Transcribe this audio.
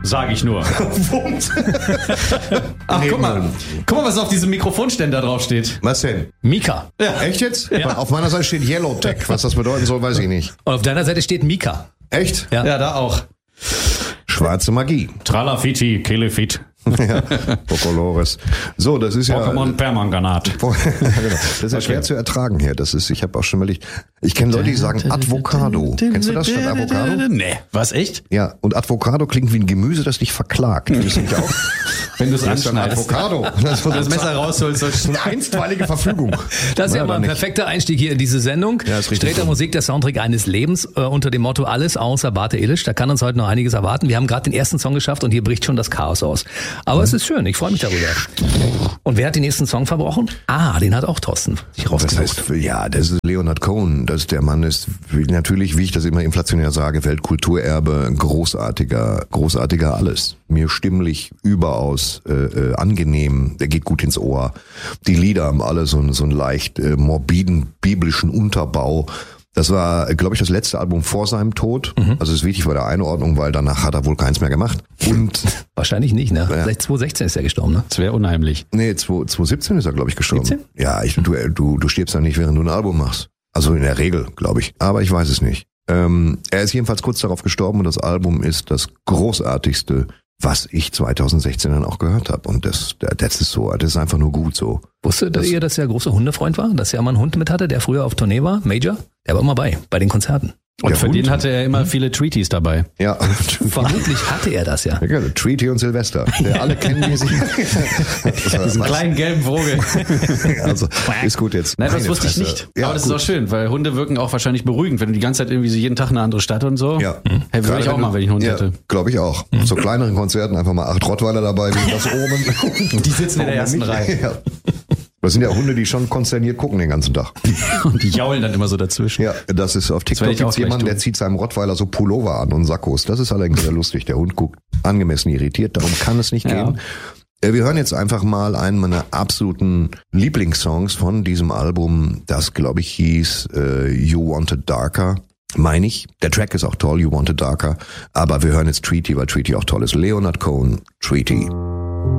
Sag ich nur. Wumms. Ach, guck mal, was auf diesem Mikrofonständer drauf steht. Was denn? Mika. Ja. Echt jetzt? Ja. Auf meiner Seite steht Yellowtech. Was das bedeuten soll, weiß ich nicht. Und auf deiner Seite steht Mika. Echt? Ja. Ja, da auch. Schwarze Magie. Tralafiti, Kelefit. Ja. Pocolores. So, das ist ja... Pokémon Permanganat. Ja, genau. Das ist ja schwer zu ertragen hier. Ich habe auch schon mal... Ich kenne Leute, die sagen Advocado. Kennst du das statt Avocado? Nee. Was, echt? Ja, und Avocado klingt wie ein Gemüse, das dich verklagt. Findest du nicht auch? Wenn du es Das ist ein anschneidest. Avocado. Das Messer rausholst. ist eine einstweilige Verfügung. Das ist ja Na, mal dann ein nicht. perfekter Einstieg hier in diese Sendung. Ja, ist richtig. Streter Musik, der Soundtrack eines Lebens, unter dem Motto Alles außer Bate Illisch. Da kann uns heute noch einiges erwarten. Wir haben gerade den ersten Song geschafft und hier bricht schon das Chaos aus. Aber es ist schön, ich freue mich darüber. Und wer hat den nächsten Song verbrochen? Den hat auch Thorsten sich Das rausgesucht. heißt, ja, das ist Leonard Cohen. Der Mann ist natürlich, wie ich das immer inflationär sage, Weltkulturerbe, großartiger alles. Mir stimmlich überaus angenehm. Der geht gut ins Ohr. Die Lieder haben alle so einen leicht morbiden biblischen Unterbau. Das war, glaube ich, das letzte Album vor seinem Tod. Also ist wichtig bei der Einordnung, weil danach hat er wohl keins mehr gemacht. Und Wahrscheinlich nicht, ne? Seit 2016 ist er gestorben, ne? Das wäre unheimlich. nee, 2017 ist er, glaube ich, gestorben. 17? Ja, du stirbst ja nicht, während du ein Album machst. Also in der Regel, glaube ich. Aber ich weiß es nicht. Er ist jedenfalls kurz darauf gestorben und das Album ist das großartigste, was ich 2016 dann auch gehört habe. Und das ist so, das ist einfach nur gut so. Wusstet ihr, dass er ein großer Hundefreund war? Dass er mal einen Hund mit hatte, der früher auf Tournee war? Major? Der war immer bei den Konzerten. Und Der für Hund? den hatte er immer viele Treaties dabei. Ja, Vermutlich hatte er das ja. ja, Treaty und Silvester. Der alle kennen die sich. Diesen kleinen gelben Vogel. Also, ist gut jetzt. Nein, das Meine wusste ich Fresse. nicht. Ja, Aber das gut. ist auch schön, weil Hunde wirken auch wahrscheinlich beruhigend, wenn du die ganze Zeit irgendwie so jeden Tag eine andere Stadt und so. Ja. Hey, würde ich auch mal, wenn ich einen Hund hätte. Glaube ich auch. Zu kleineren Konzerten einfach mal 8 Rottweiler dabei, wie das oben. Die sitzen in der Warum ersten nicht? Reihe. Ja. Das sind ja Hunde, die schon konsterniert gucken den ganzen Tag. Und die jaulen dann immer so dazwischen. Ja, das ist auf TikTok werde ich auch gibt's jemanden, gleich der tun. zieht seinem Rottweiler so Pullover an und Sakkos. Das ist allerdings sehr lustig. Der Hund guckt angemessen irritiert, darum kann es nicht Ja. gehen. Wir hören jetzt einfach mal einen meiner absoluten Lieblingssongs von diesem Album, das glaube ich hieß You Wanted Darker. Meine ich. Der Track ist auch toll, You Wanted Darker. Aber wir hören jetzt Treaty, weil Treaty auch toll ist. Leonard Cohen, Treaty.